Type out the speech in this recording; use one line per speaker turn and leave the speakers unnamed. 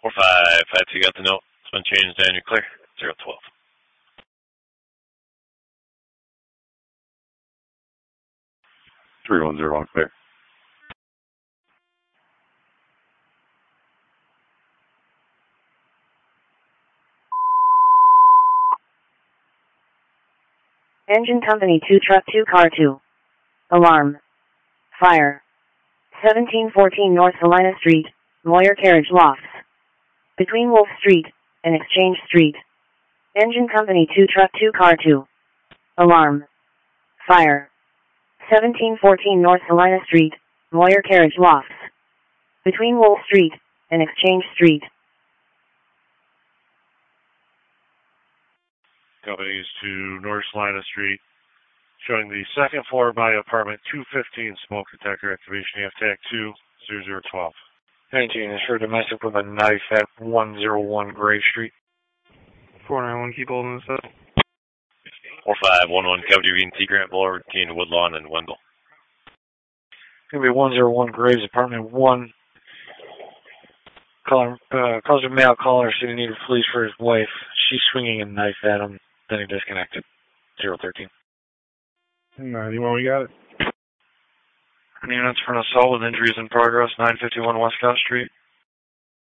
4552 got the note. It's been changed, and you're clear. 012.
(310) clear.
Engine Company 2 Truck 2 Car 2. Alarm. Fire. 1714 North Salina Street, Moyer Carriage Lofts. Between Wolf Street and Exchange Street. Engine Company 2 Truck 2 Car 2. Alarm. Fire. 1714 North Salina Street, Moyer Carriage Lofts. Between Wolf Street and Exchange Street.
Companies to North Salina Street, showing the second floor by apartment 215 smoke detector activation. You have tag 20012.
19 is for domestic with a knife at 101 Gray Street.
491, keep holding this up.
4511 Cavity Green, T Grant Boulevard, between Woodlawn and Wendell.
Going to be 101 Graves, apartment 1. Calls a male caller, said he needed police for his wife. She's swinging a knife at him. Then he disconnected. 013.
91, we got it.
Units for an assault with injuries in progress, 951 West Scott Street.